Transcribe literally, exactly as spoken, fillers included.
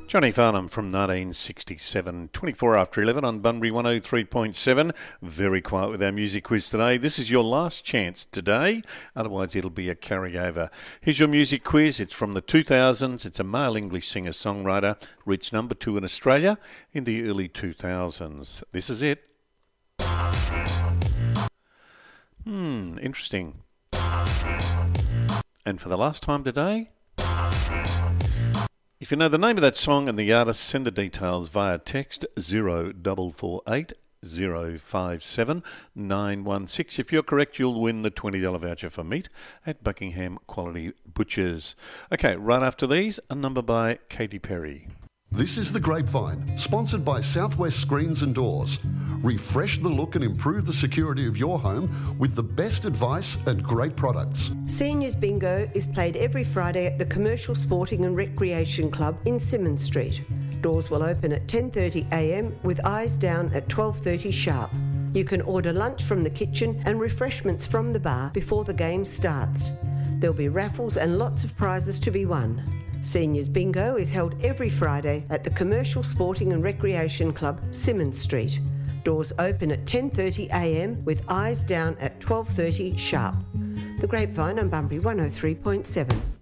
Johnny Farnham from nineteen sixty-seven, twenty-four after eleven on Bunbury one oh three point seven. Very quiet with our music quiz today. This is your last chance today, otherwise it'll be a carryover. Here's your music quiz. It's from the two thousands. It's a male English singer-songwriter, reached number two in Australia in the early two thousands. This is it. Hmm, interesting. And for the last time today, if you know the name of that song and the artist, send the details via text zero four four eight zero five seven nine one six. If you're correct, you'll win the twenty dollars voucher for meat at Buckingham Quality Butchers. Okay, right after these, a number by Katy Perry. This is The Grapevine, sponsored by Southwest Screens and Doors. Refresh the look and improve the security of your home with the best advice and great products. Seniors Bingo is played every Friday at the Commercial Sporting and Recreation Club in Symonds Street. Doors will open at ten thirty a m with eyes down at twelve thirty sharp. You can order lunch from the kitchen and refreshments from the bar before the game starts. There'll be raffles and lots of prizes to be won. Seniors Bingo is held every Friday at the Commercial Sporting and Recreation Club, Symonds Street. Doors open at ten thirty a m with eyes down at twelve thirty sharp. The Grapevine on Bunbury one oh three point seven.